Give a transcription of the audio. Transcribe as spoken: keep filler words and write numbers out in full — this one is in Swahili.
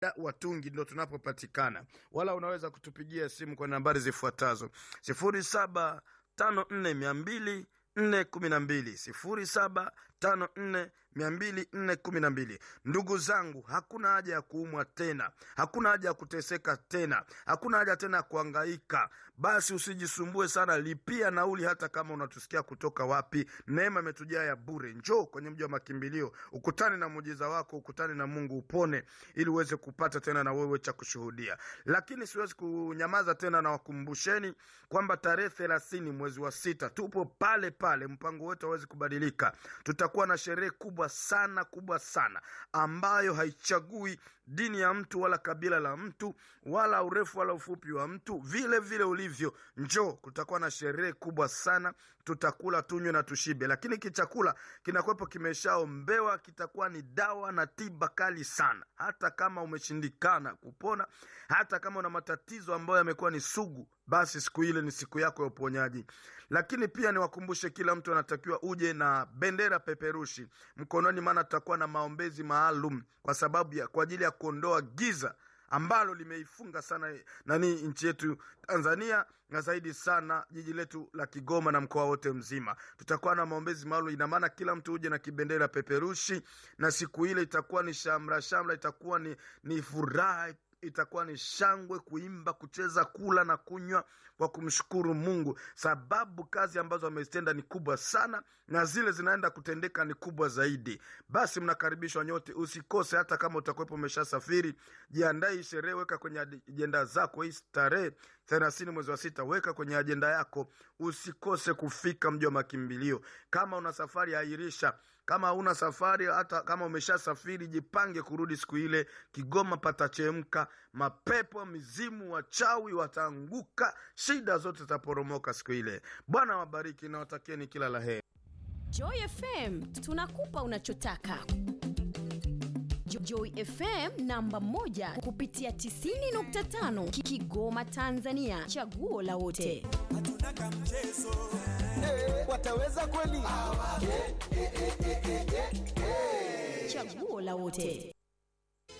Watungi ndio tunapopatikana. Wala unaweza kutupigia simu kwa nambari zifuatazo: sifuri saba tano nne mia mbili nne kumi na mbili, sifuri saba tano nne mia mbili nne kumi na mbili. Ndugu zangu, hakuna haja ya kuumwa tena, hakuna haja ya kuteseka tena, hakuna haja tena ya kuhangaika. Basi usijisumbue sana, lipia nauli hata kama unatusikia kutoka wapi. Neema imetujaa ya bure. Njoo kwenye mji wa makimbilio, ukutane na muujiza wako, ukutane na Mungu, upone ili uweze kupata tena na wewe cha kushuhudia. Lakini siwezi kunyamaza tena, na wakumbusheni kwamba tarehe thelathini mwezi wa sita tupo pale pale, mpango wetu hawezi kubadilika. Tutakuwa na sherehe kubwa sana kubwa sana ambayo haichagui dini ya mtu wala kabila la mtu wala urefu wala ufupi wa mtu, vile vile ulivyo. Njoo, kutakuwa na sherehe kubwa sana. Tutakula, tunywe na tushibe, lakini kichakula kinakuwepo kimeshaombewa, kitakuwa ni dawa na tiba kali sana. Hata kama umeshindikana kupona, hata kama una matatizo ambayo yamekuwa ni sugu, basi siku ile ni siku yako ya uponyaji. Lakini pia niwakumbushe, kila mtu anatakiwa uje na bendera peperushi mkononi, maana tutakuwa na maombezi maalum kwa sababu ya kwa ajili ya kuondoa giza ambalo limeifunga sana nani nchi yetu Tanzania, na zaidi sana jiji letu la Kigoma na mkoa wote mzima. Tutakuwa na maombezi maalum, ina maana kila mtu uje na kibendera peperushi, na siku ile itakuwa ni shamra shamra, itakuwa ni, ni furaha, itakuwa ni shangwe, kuimba, kucheza, kula na kunywa kwa kumshukuru Mungu, sababu kazi ambazo amezitenda ni kubwa sana na zile zinaenda kutendeka ni kubwa zaidi. Basi mnakaribishwa nyote, usikose. Hata kama utakuwepo umeshasafiri, jiandae sherehe, weka kwenye ajenda zako hii tarehe thelathini mwezi wa sita, weka kwenye ajenda yako, usikose kufika mji wa makimbilio. Kama una safari, airisha. Kama una safari, hata kama umeshasafiri, jipange kurudi siku ile. Kigoma patachemka, mapepo, mizimu, wachawi wataanguka, shida zote zitaporomoka siku ile. Bwana wabariki na watakieni kila la heri. Joy F M, tunakupa unachotaka. Joy F M namba moja kupitia tisini nukta tano Kigoma Tanzania, chaguo la wote. Hatuna kamchezo. Hey, wataweza kweli? Chaguo la wote.